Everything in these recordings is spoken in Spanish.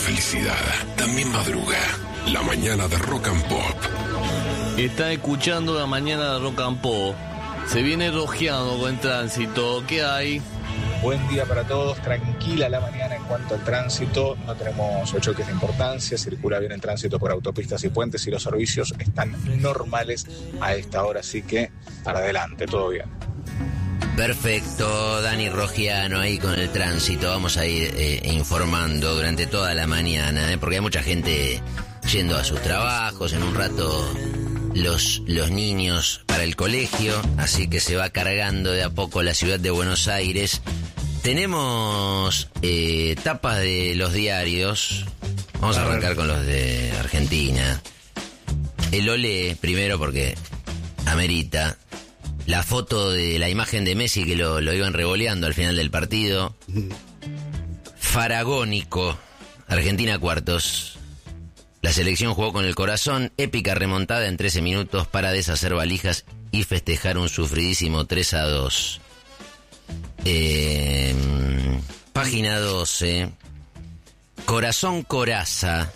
felicidad también madruga. La mañana de Rock and Pop. Está escuchando La mañana de Rock and Pop. Se viene rojeando con tránsito. ¿Qué hay? Buen día para todos, tranquila la mañana en cuanto al tránsito, no tenemos choques de importancia, circula bien el tránsito por autopistas y puentes y los servicios están normales a esta hora, así que para adelante, todo bien. Perfecto, Dani Rogiano ahí con el tránsito, vamos a ir informando durante toda la mañana, porque hay mucha gente yendo a sus trabajos, en un rato los niños para el colegio, así que se va cargando de a poco la ciudad de Buenos Aires. Tenemos tapas de los diarios. Vamos a arrancar con los de Argentina. El Olé, primero porque amerita. La foto de la imagen de Messi que lo iban revoleando al final del partido. Faragónico. Argentina cuartos. La selección jugó con el corazón. Épica remontada en 13 minutos para deshacer valijas y festejar un sufridísimo 3-2. Página 12. Corazón Coraza.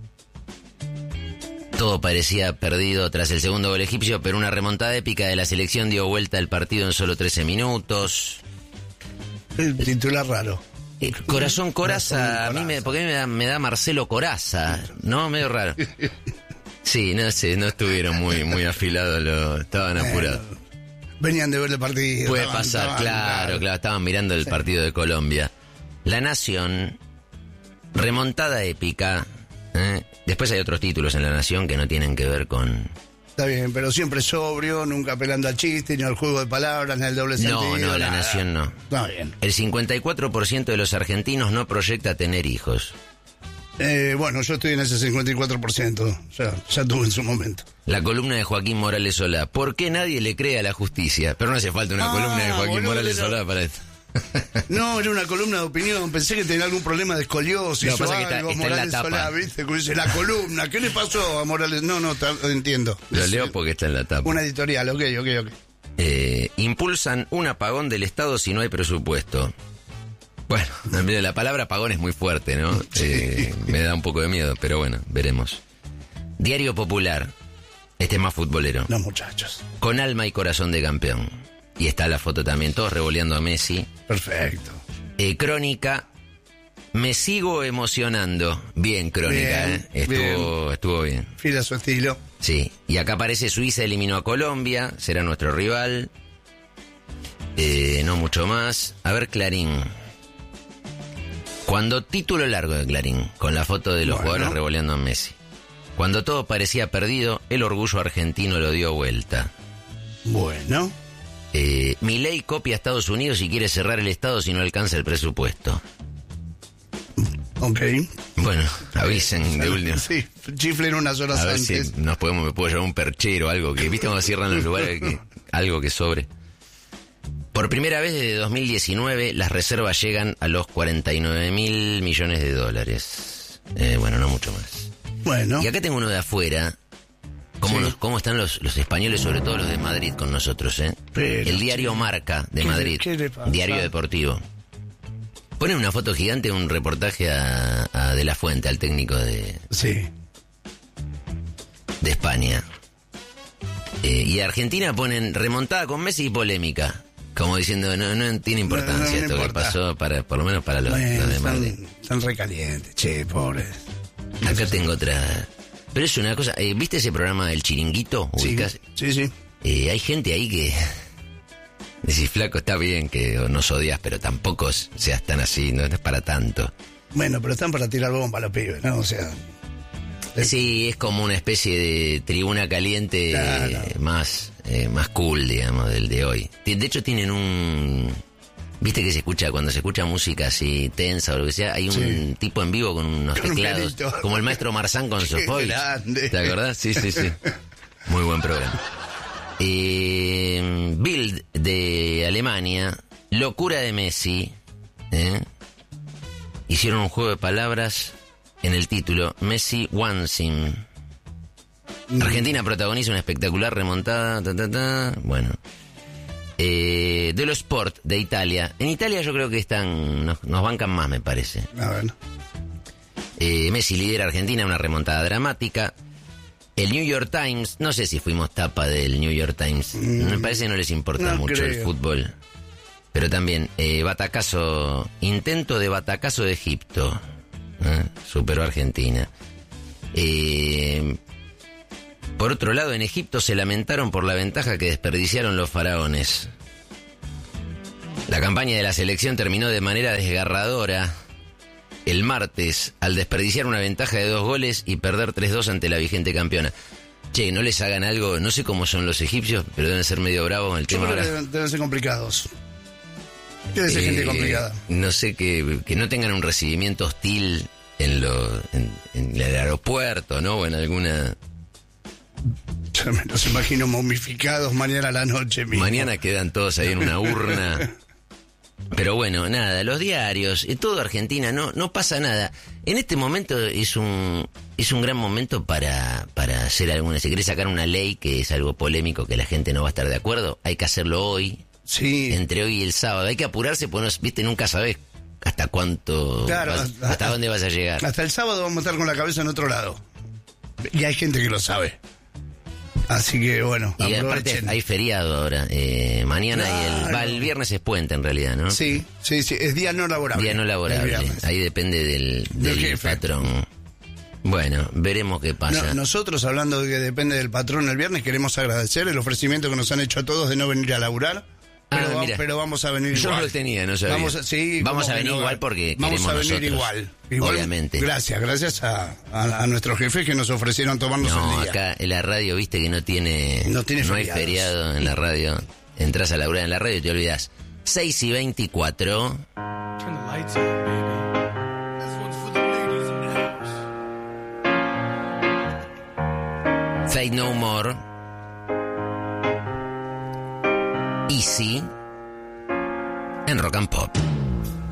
Todo parecía perdido tras el segundo gol egipcio, pero una remontada épica de la selección dio vuelta al partido en solo 13 minutos. El titular raro. Corazón Coraza, porque a mí me da Marcelo Coraza, ¿no? Medio raro. Sí, no sé, no estuvieron muy afilados, estaban apurados. Venían de ver el partido. Puede pasar, claro, estaban mirando el partido de Colombia. La Nación, remontada épica. Después hay otros títulos en La Nación que no tienen que ver con... Está bien, pero siempre sobrio, nunca apelando al chiste, ni al juego de palabras, ni al doble sentido. No, La Nación no. Está bien. El 54% de los argentinos no proyecta tener hijos. Bueno, yo estoy en ese 54%, ya tuve en su momento. La columna de Joaquín Morales Solá. ¿Por qué nadie le cree a la justicia? Pero no hace falta una columna de Joaquín Morales Solá para esto. No, era una columna de opinión. Pensé que tenía algún problema de escoliosis. No, pasa que está Morales en la tapa. Solá, ¿viste? Dice, la columna, ¿qué le pasó a Morales? No, entiendo. Lo leo porque está en la tapa. Una editorial, ok. Impulsan un apagón del Estado si no hay presupuesto. Bueno, la palabra apagón es muy fuerte, ¿no? Me da un poco de miedo, pero bueno, veremos. Diario Popular. Este es más futbolero. Los muchachos. Con alma y corazón de campeón. Y está la foto también, todos revoleando a Messi. Perfecto. Crónica. Me sigo emocionando. Bien, Crónica, bien, Estuvo bien. Fiel a su estilo. Sí. Y acá aparece Suiza eliminó a Colombia. Será nuestro rival. No mucho más. A ver, Clarín. Cuando título largo de Clarín, con la foto de los jugadores revoleando a Messi. Cuando todo parecía perdido, el orgullo argentino lo dio vuelta. Bueno. Milei copia a Estados Unidos y quiere cerrar el Estado si no alcanza el presupuesto. Ok. Bueno, avisen de último. Sí, chiflen unas horas a ver antes. Si me puedo llevar un perchero o algo que, ¿viste cómo cierran los lugares? Algo que sobre. Por primera vez desde 2019, las reservas llegan a los 49.000 millones de dólares. Bueno, no mucho más. Bueno. Y acá tengo uno de afuera. ¿Cómo están los españoles, sobre todo los de Madrid, con nosotros, Pero, el diario Marca de Madrid, ¿qué le pasa? Diario Deportivo. Ponen una foto gigante, un reportaje a De la Fuente, al técnico de España. Y a Argentina ponen remontada con Messi y polémica. Como diciendo, no tiene importancia esto que pasó, por lo menos para los de Madrid. Están recalientes, pobres. Acá tengo otra... Pero es una cosa, ¿viste ese programa El Chiringuito? ¿Ubicás? Sí. Hay gente ahí que... Decís, flaco, está bien que nos odias, pero tampoco seas tan así, no es para tanto. Bueno, pero están para tirar bomba a los pibes, ¿no? O sea... Sí, es como una especie de tribuna caliente, claro. más cool, digamos, del de hoy. De hecho tienen un... ¿Viste que cuando se escucha música así tensa o lo que sea? Hay un tipo en vivo con unos teclados, como el maestro Marzán con Sofovich. ¿Te acordás? Sí. Muy buen programa. Bild de Alemania, locura de Messi. Hicieron un juego de palabras en el título, Messi Wahnsinn. Argentina protagoniza una espectacular remontada. Bueno. De lo Sport de Italia. En Italia yo creo que nos bancan más, me parece. A ver. Messi lidera a Argentina, una remontada dramática. El New York Times, no sé si fuimos tapa del New York Times, me parece que no les importa mucho el fútbol. Pero también, intento de batacazo de Egipto, superó a Argentina. Por otro lado, en Egipto se lamentaron por la ventaja que desperdiciaron los faraones. La campaña de la selección terminó de manera desgarradora el martes al desperdiciar una ventaja de 2 goles y perder 3-2 ante la vigente campeona. Che, no les hagan algo, no sé cómo son los egipcios, pero deben ser medio bravos con el tema. Yo creo que deben ser complicados. Debe ser gente complicada. No sé, que no tengan un recibimiento hostil en el aeropuerto, ¿no? O en alguna... Yo me los imagino momificados mañana a la noche mismo. Mañana quedan todos ahí en una urna. Pero bueno, nada, los diarios, todo Argentina, no pasa nada. En este momento es un gran momento para hacer alguna... Si querés sacar una ley que es algo polémico, que la gente no va a estar de acuerdo, hay que hacerlo hoy. Sí. Entre hoy y el sábado. Hay que apurarse, pues nunca sabés hasta cuánto... Claro, hasta dónde vas a llegar. Hasta el sábado vamos a estar con la cabeza en otro lado. Y hay gente que lo sabe. Así que bueno, y aprovechen. aparte hay feriado ahora, mañana y el viernes es puente en realidad, ¿no? Sí, es día no laborable. Día no laborable, ahí depende del patrón. Bueno, veremos qué pasa. Nosotros, hablando de que depende del patrón el viernes, queremos agradecer el ofrecimiento que nos han hecho a todos de no venir a laburar. Pero vamos a venir igual. Yo no lo tenía, no sabía. Vamos a venir igual porque vamos a venir nosotros, igual, obviamente. Gracias a nuestros jefes que nos ofrecieron tomarnos el día. Acá en la radio, viste que no hay feriado en la radio. Entrás a laburar en la radio y te olvidás. 6:24. Turn the lights on, baby. This one's for the ladies in the house. Fate No More. Easy en Rock and Pop.